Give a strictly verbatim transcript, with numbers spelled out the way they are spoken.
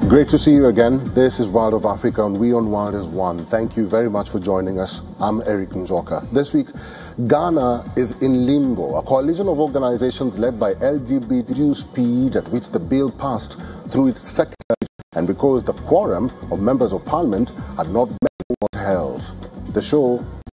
Great to see you again. This is World of Africa and we on World is One. Thank you very much for joining us. I'm Eric Njoka. This week, Ghana is in limbo, a coalition of organizations led by L G B T speed at which the bill passed through its second, and because the quorum of members of parliament had not met was held. The show